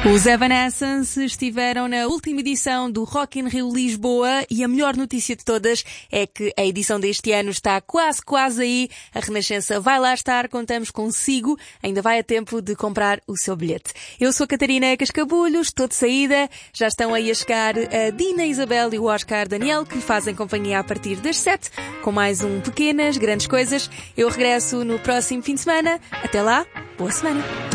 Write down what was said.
Os Evanescence estiveram na última edição do Rock in Rio Lisboa e a melhor notícia de todas é que a edição deste ano está quase aí. A Renascença vai lá estar, contamos consigo. Ainda vai a tempo de comprar o seu bilhete. Eu sou a Catarina Cascabulhos, estou de saída. Já estão aí a chegar a Dina Isabel e o Oscar Daniel, que lhe fazem companhia a partir das 7, com mais um Pequenas Grandes Coisas. Eu regresso no próximo fim de semana. Até lá, boa semana.